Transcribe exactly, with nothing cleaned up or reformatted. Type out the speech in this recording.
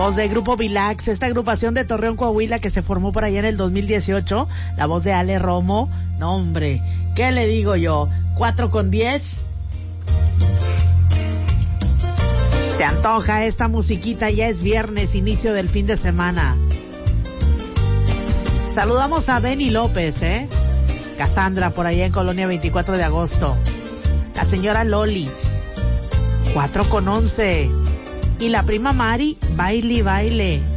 voz de Grupo Vilax, esta agrupación de Torreón, Coahuila, que se formó por allá en el dos mil dieciocho. La voz de Ale Romo. No, hombre, ¿qué le digo yo? Cuatro con diez. Se antoja esta musiquita, ya es viernes, inicio del fin de semana. Saludamos a Benny López, ¿eh? Cassandra, por allá en Colonia veinticuatro de agosto. La señora Lolis, cuatro con once. Y la prima Mari, baile, baile.